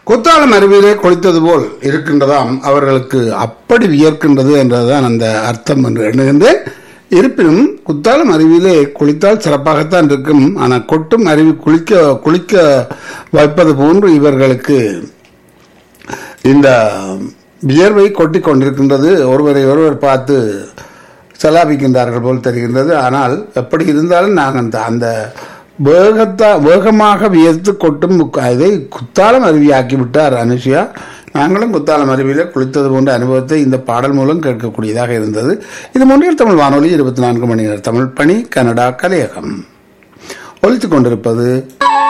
குத்தாலம் அருவியிலே குளித்தது போல் இருக்கின்றதாம் அவர்களுக்கு, அப்படி வியர்க்கின்றது என்றதுதான் அந்த அர்த்தம் என்று எண்ணுகின்றேன். இருப்பினும் குத்தாலம் அருவியிலே குளித்தால் சிறப்பாகத்தான் இருக்கும். ஆனால் கொட்டும் அருவி குளிக்க வைப்பது போன்று இவர்களுக்கு இந்த வியர்வை கொட்டி கொண்டிருக்கின்றது. ஒருவரை ஒருவர் பார்த்து சலாபிக்கின்றார்கள் போல் தெரிகின்றது. ஆனால் எப்படி இருந்தாலும் நாங்கள் அந்த வேகமாக வியர்த்து கொட்டும் இதை குத்தாலம் அருவியாக்கி விட்டார் அனுஷியா. நாங்களும் குத்தாலம் அருவியில குளித்தது போன்ற அனுபவத்தை இந்த பாடல் மூலம் கேட்கக்கூடியதாக இருந்தது. இது முன்னில் தமிழ் வானொலி 24 மணி நேர தமிழ் பணி, கனடா கலையகம். ஒலித்துக் கொண்டிருப்பது